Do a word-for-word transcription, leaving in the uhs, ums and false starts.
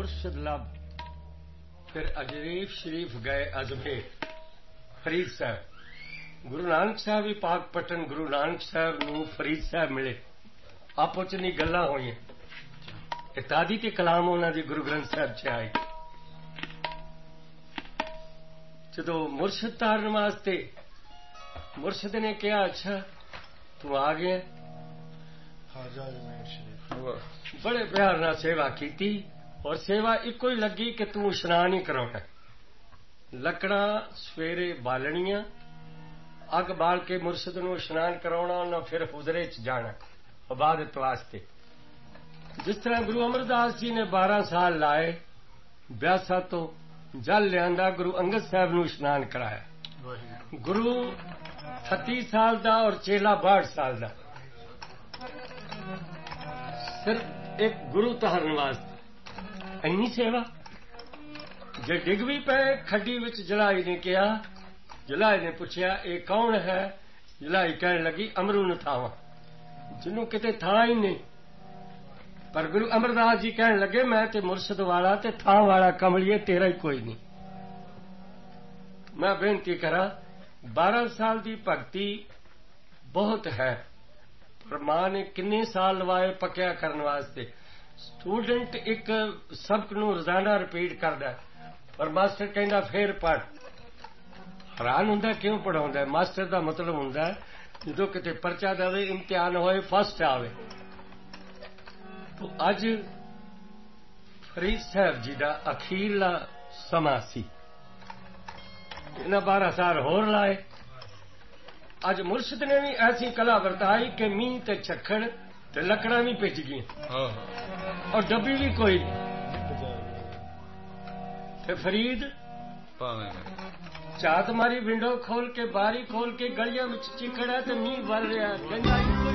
मुर्शद लब फिर अजरीफ शरीफ गए अजमेर फरीद साहब गुरु नानक साहब भी पाक पटन गुरु नानक साहब नूं फरीद साहब मिले आपो च नहीं गल्लां होईयां तादी ते कलाम उन्हां दी गुरु ग्रंथ साहब च आई जदों मुर्शद तारन वास्ते मुर्शद ने कहा अच्छा तू आ गया बड़े प्यार नाल सेवा की और सेवा इको ही लगी कि तू इशनान ही कराउणा लकड़ा सवेरे बालणियां अग बाल के मुर्शद नूं इशनान कराउणा उन्हां फिर हुजरे च जाना इबादत वास्ते जिस तरह गुरु अमरदास जी ने बारह साल लाए ब्यासा तो जल लियांदा गुरु अंगद साहब नूं इशनान कराया गुरु छत्ती साल दा और चेला बाहठ साल दा सिर्फ एक गुरु तहरन वास्ते इन्नी सेवा जे डिग भी पे खड्डी विच जलाई ने कहा जलाई ने पूछया ये कौन है जलाई कहने लगी अमरू न थावा जिन्हों किते था ही नहीं पर गुरु अमरदास जी कहने लगे मैं ते मुर्शद वाला ते थां वाला कमलिए तेरा ही कोई नहीं मैं बेनती करा बारह साल की भगती बहुत है पर मां ने किन्ने साल लवाए पक्या करने वास्ते स्टूडेंट एक सबक नूं रोजाना रिपीट करदा पर मास्टर कहंदा फिर पढ़ हैरान हुंदा क्यों पढ़ाउंदा मास्टर दा मतलब हुंदा जो किते परचा देवे इम्तिहान होए फर्स्ट आवे तो अज फरीद साहब जी दा अखीरला समा सी इन्हां बारह साल होर लाए अज मुर्शद ने भी ऐसी कला वरताई कि मींह ते छक्खड़ ते लकड़ा भी पिच गई और डब्बी भी कोई ते फरीद चात मारी विंडो खोल के बारी खोल के गलियां विच चिकड़ है ते मींह वर रहा